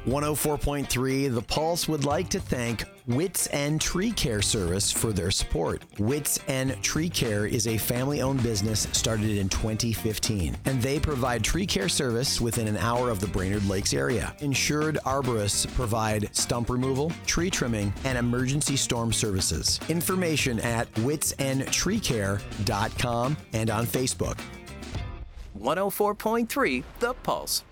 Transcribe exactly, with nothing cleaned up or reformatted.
one oh four point three, The Pulse would like to thank Wits End Tree Care Service for their support. Wits End Tree Care is a family-owned business started in twenty fifteen, and they provide tree care service within an hour of the Brainerd Lakes area. Insured arborists provide stump removal, tree trimming, and emergency storm services. Information at wits end tree care dot com and on Facebook. one oh four point three The Pulse.